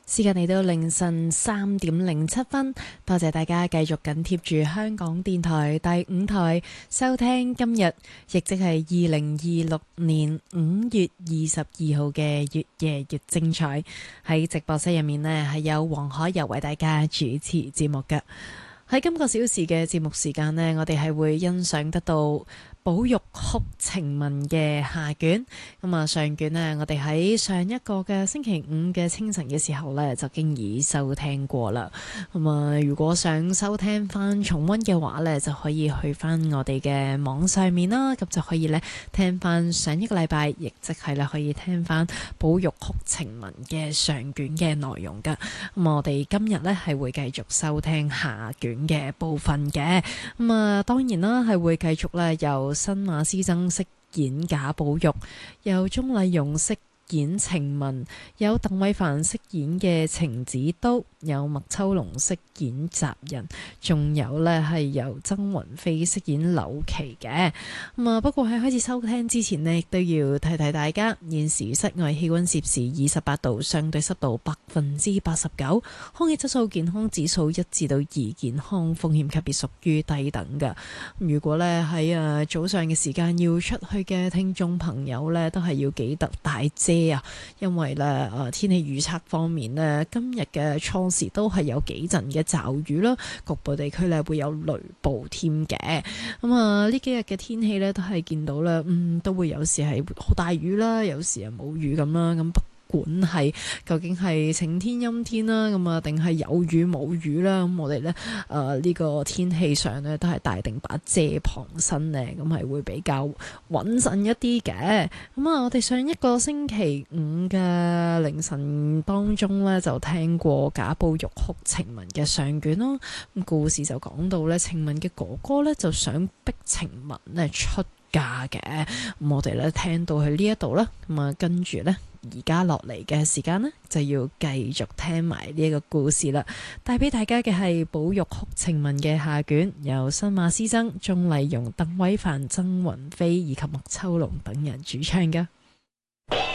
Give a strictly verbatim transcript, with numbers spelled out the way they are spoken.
時間嚟到凌晨三點零七分，多謝大家繼續緊貼住香港電台第五台收聽今日，亦即係二零二六年五月二十二號嘅越夜越精彩。喺直播室入面呢，係有黃海柔為大家主持節目㗎。喺今個小時嘅節目時間呢，我哋係會欣賞得到保育哭情文嘅下卷。咁啊，上卷呢，我哋喺上一個嘅星期五嘅清晨嘅時候呢，就經已收聽過啦。咁啊，如果想收聽翻重溫嘅話呢，就可以去翻我哋嘅網上面啦。咁就可以呢，聽翻上一個禮拜，亦即係咧可以聽翻保育哭情文嘅上卷嘅內容噶。咁我哋今日呢，係會繼續收聽下卷嘅部分嘅。咁啊，當然啦，係會繼續咧由新馬師曾飾演賈寶玉，由鍾麗蓉飾演晴雯，有鄧偉凡飾演嘅程子都，有麥秋龍飾演襲人，仲有呢係由曾雲飛飾演柳琪嘅。咁啊，不過喺開始收聽之前呢，亦都要提提大家，現時室外氣溫攝氏二十八度，相對濕度百分之八十九，空氣質素健康指數一至到二，健康風險級別屬於低等㗎。如果呢喺啊早上嘅時間要出去嘅聽眾朋友呢，都係要記得帶遮啊，因為咧誒天氣預測方面呢，今日嘅初時都係有幾陣嘅驟雨啦，局部地區咧會有雷暴添嘅。咁啊呢幾日嘅天氣咧都係見到咧，嗯都會有時係好大雨啦，有時係冇雨咁啦，咁不管係究竟係晴天陰天啦，咁啊定係有雨冇雨啦，咁我哋咧誒呢個天氣上咧都係帶定把遮傍身咧，咁係會比較穩陣一啲嘅。咁啊，我哋上一個星期五嘅凌晨當中咧就聽過賈寶玉哭晴雯嘅上卷咯。咁故事就講到咧，晴雯嘅哥哥咧就想逼晴雯咧出嫁嘅。咁我哋咧聽到去呢一度啦，咁啊跟住咧。而家落嚟嘅時間呢，就要繼續聽埋呢一個故事啦。帶俾大家嘅係保育哭晴雯嘅下卷，由新馬師曾、鍾麗蓉、鄧偉凡、曾雲飛以及麥秋龍等人主唱㗎。